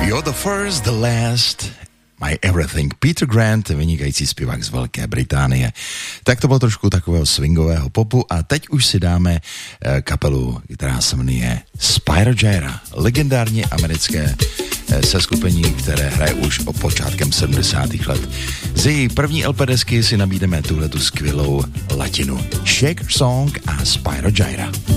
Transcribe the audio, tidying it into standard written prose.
You're the first, the last, my everything. Peter Grant, vynikající zpěvák z Velké Británie. Tak to bylo trošku takového swingového popu a teď už si dáme kapelu, která se jmenuje Spyro Gyra, legendárně americké seskupení, které hraje už od počátkem 70. let. Z její první LP desky si nabídeme tuhletu skvělou latinu. Shaker Song a Spyro Gyra.